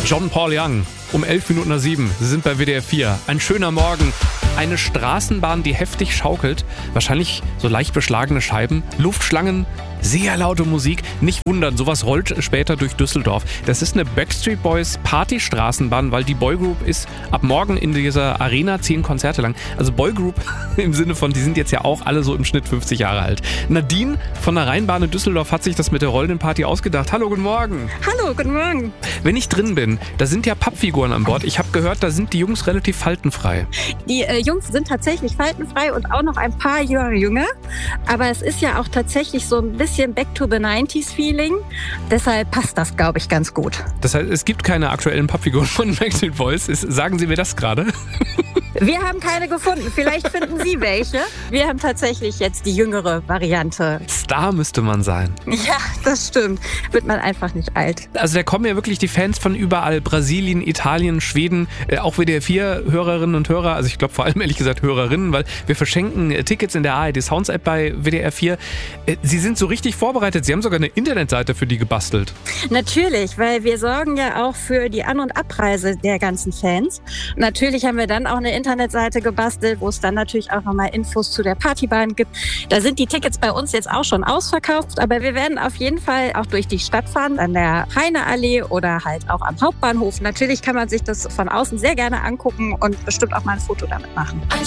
John Paul Young, um 7:11. Sie sind bei WDR 4. Ein schöner Morgen. Eine Straßenbahn, die heftig schaukelt. Wahrscheinlich so leicht beschlagene Scheiben. Luftschlangen, sehr laute Musik. Nicht wundern, sowas rollt später durch Düsseldorf. Das ist eine Backstreet Boys Partystraßenbahn, weil die Boygroup ist ab morgen in dieser Arena 10 Konzerte lang. Also Boygroup im Sinne von, die sind jetzt ja auch alle so im Schnitt 50 Jahre alt. Nadine von der Rheinbahn in Düsseldorf hat sich das mit der rollenden Party ausgedacht. Hallo, guten Morgen. Hallo, guten Morgen. Wenn ich drin bin, da sind ja Pappfiguren an Bord. Ich habe gehört, da sind die Jungs relativ faltenfrei. Die Jungs sind tatsächlich faltenfrei und auch noch ein paar Jahre jünger. Aber es ist ja auch tatsächlich so ein bisschen Back to the 90s Feeling. Deshalb passt das, glaube ich, ganz gut. Das heißt, es gibt keine aktuellen Pappfiguren von Backstreet Boys. Sagen Sie mir das gerade? Wir haben keine gefunden. Vielleicht finden Sie welche. Wir haben tatsächlich jetzt die jüngere Variante. Star müsste man sein. Ja, das stimmt. Wird man einfach nicht alt. Also da kommen ja wirklich die Fans von überall. Brasilien, Italien, Schweden, auch WDR 4 Hörerinnen und Hörer. Also ich glaube vor allem ehrlich gesagt Hörerinnen, weil wir verschenken Tickets in der ARD Sounds App bei WDR 4. Sie sind so richtig vorbereitet. Sie haben sogar eine Internetseite für die gebastelt. Natürlich, weil wir sorgen ja auch für die An- und Abreise der ganzen Fans. Natürlich haben wir dann auch eine Internetseite gebastelt, wo es dann natürlich auch nochmal Infos zu der Partybahn gibt. Da sind die Tickets bei uns jetzt auch schon ausverkauft, aber wir werden auf jeden Fall auch durch die Stadt fahren, an der Heineallee oder halt auch am Hauptbahnhof. Natürlich kann man sich das von außen sehr gerne angucken und bestimmt auch mal ein Foto damit machen.